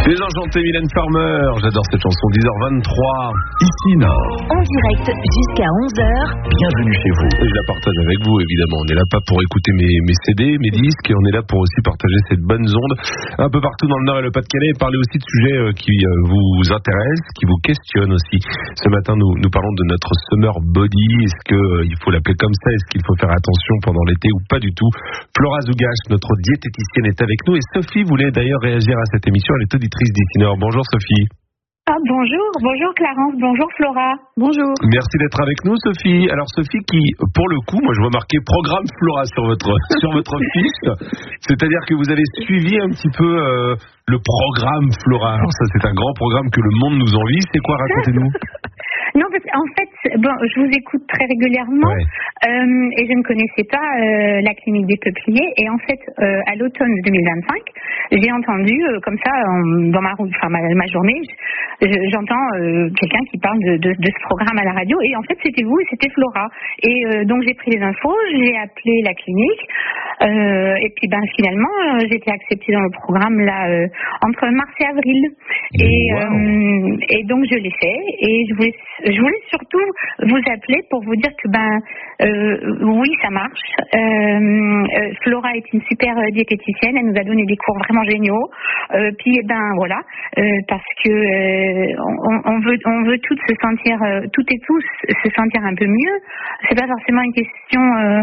Désenchanté Mylène Farmer, j'adore cette chanson. 10h23, ici Nord. En direct jusqu'à 11h. Bienvenue chez vous. Et je la partage avec vous, évidemment. On est là pas pour écouter mes CD, mes disques, et on est là pour aussi partager cette bonne onde un peu partout dans le Nord et le Pas-de-Calais, et parler aussi de sujets qui vous intéressent, qui vous questionnent aussi. Ce matin, nous parlons de notre summer body. Est-ce qu'il faut l'appeler comme ça? Est-ce qu'il faut faire attention pendant l'été ou pas du tout? Flora Zougache, notre diététicienne, est avec nous, et Sophie voulait d'ailleurs réagir à cette émission. Elle est auditrice d'ici Nord. Bonjour Sophie. Bonjour Clarence, bonjour Flora. Bonjour. Merci d'être avec nous Sophie. Alors Sophie qui, pour le coup, moi je vois marqué programme Flora sur votre fiche. C'est-à-dire que vous avez suivi un petit peu le programme Flora. Alors ça c'est un grand programme que le monde nous envie. C'est quoi, racontez-nous? Non, parce qu'en fait, je vous écoute très régulièrement, et je ne connaissais pas la clinique des Peupliers. Et en fait, à l'automne 2025, j'ai entendu comme ça dans ma journée, j'entends quelqu'un qui parle de ce programme à la radio. Et en fait, c'était vous et c'était Flora. Et donc j'ai pris les infos, j'ai appelé la clinique, et puis finalement, j'ai été acceptée dans le programme là entre mars et avril. Et donc je l'ai fait. Et je voulais surtout vous appeler pour vous dire que oui, ça marche. Flora est une super diététicienne, elle nous a donné des cours vraiment géniaux. Voilà, parce que on veut toutes se sentir, toutes et tous se sentir un peu mieux. C'est pas forcément une question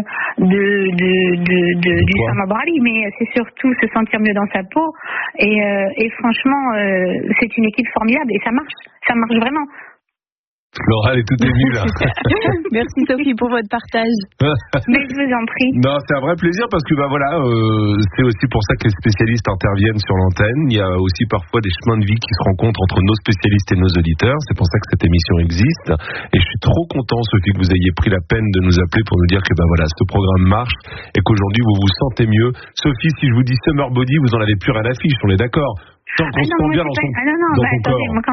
du summer body, mais c'est surtout se sentir mieux dans sa peau. Et franchement, c'est une équipe formidable et ça marche vraiment. Flora, elle est toute émue là. Merci Sophie pour votre partage. Mais je vous en prie. Non, c'est un vrai plaisir parce que c'est aussi pour ça que les spécialistes interviennent sur l'antenne. Il y a aussi parfois des chemins de vie qui se rencontrent entre nos spécialistes et nos auditeurs. C'est pour ça que cette émission existe. Et je suis trop content, Sophie, que vous ayez pris la peine de nous appeler pour nous dire que ce programme marche et qu'aujourd'hui vous vous sentez mieux. Sophie, si je vous dis Summer Body, vous en avez plus rien à l'affiche, on est d'accord? Tant qu'on se sent bien dans son attendez, moi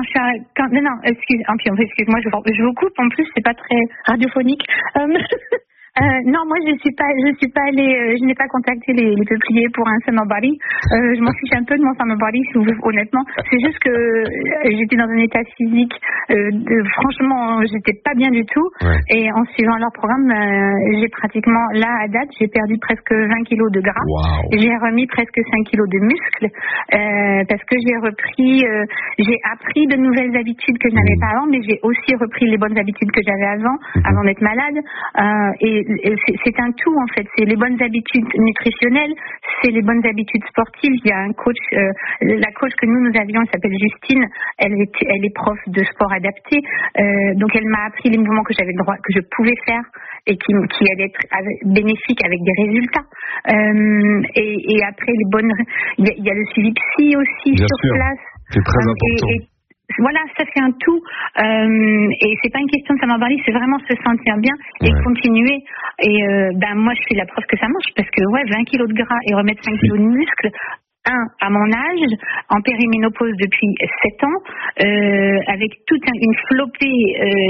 excuse-moi, je vous coupe, en plus c'est pas très radiophonique. Non, moi je suis pas allée, je n'ai pas contacté les Peupliers pour un summer body. Je m'en fiche un peu de mon summer body, honnêtement. C'est juste que j'étais dans un état physique, franchement, j'étais pas bien du tout. Ouais. Et en suivant leur programme, j'ai pratiquement, là à date, j'ai perdu presque 20 kilos de gras. Wow. J'ai remis presque 5 kilos de muscles, parce que j'ai appris de nouvelles habitudes que je n'avais pas avant, mais j'ai aussi repris les bonnes habitudes que j'avais avant d'être malade. Et c'est un tout en fait, c'est les bonnes habitudes nutritionnelles, c'est les bonnes habitudes sportives. Il y a un coach, la coach que nous avions, elle s'appelle Justine, elle est prof de sport adapté, donc elle m'a appris les mouvements que j'avais le droit, que je pouvais faire et qui allaient être bénéfiques avec des résultats. Et après il y a le suivi psy aussi. Bien sur sûr. Place. C'est très important. Voilà, ça fait un tout, et c'est pas une question de summer body, c'est vraiment se sentir bien et continuer. Et moi je suis la preuve que ça marche, parce que 20 kilos de gras et remettre 5 kilos de muscles, à mon âge, en périménopause depuis 7 ans, avec toute une flopée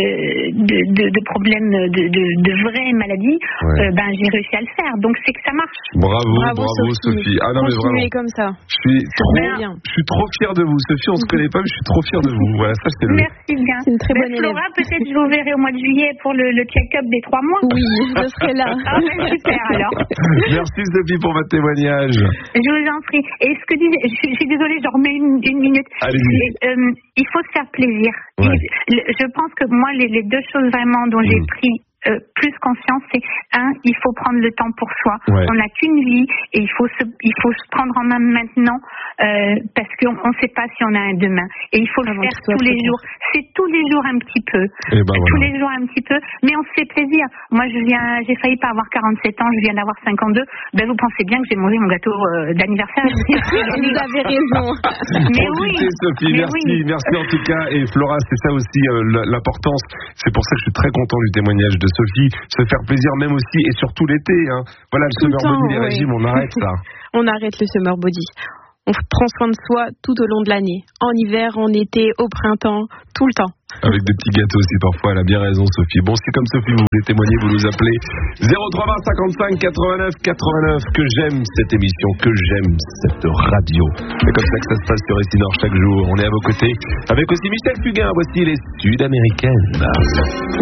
de problèmes, de vraies maladies, j'ai réussi à le faire. Donc c'est que ça marche. Bravo Sophie. Ah non, mais vraiment. Comme ça. Je suis trop fier de vous, Sophie. On se connaît pas, mais je suis trop fier de vous. Voilà, ça c'est le. Merci bien. C'est une très bonne élève. Flora, peut-être je vous verrai au mois de juillet pour le check-up des 3 mois. Oui, je serai là. Super alors. Merci Sophie pour votre témoignage. Je vous en prie. Et ce que disait, je suis désolée, je remets une minute. Allez-y. Il faut se faire plaisir. Ouais. Je pense que moi, les deux choses vraiment dont j'ai pris plus conscience, c'est il faut prendre le temps pour soi. Ouais. On n'a qu'une vie et il faut se prendre en main maintenant, parce qu'on ne sait pas si on a un demain. Et il faut le faire tous les jours. C'est tous les jours un petit peu. Tous les jours un petit peu. Mais on se fait plaisir. Moi, j'ai failli pas avoir 47 ans, je viens d'avoir 52. Vous pensez bien que j'ai mangé mon gâteau d'anniversaire. Vous avez raison. Mais oui. Sophie, merci en tout cas. Et Flora, c'est ça aussi l'importance. C'est pour ça que je suis très content du témoignage de Sophie. Se faire plaisir même aussi et surtout l'été. Voilà, le summer body, les régimes, on arrête ça. On arrête le summer body. on prend soin de soi tout au long de l'année. En hiver, en été, au printemps, tout le temps. Avec des petits gâteaux aussi parfois, elle a bien raison Sophie. Bon, si comme Sophie vous voulez témoigner, vous nous appelez 03 20 55 89 89. Que j'aime cette émission, que j'aime cette radio. C'est comme ça que ça se passe sur Essinor chaque jour. On est à vos côtés avec aussi Michel Fugain. Voici les Sud-Américaines.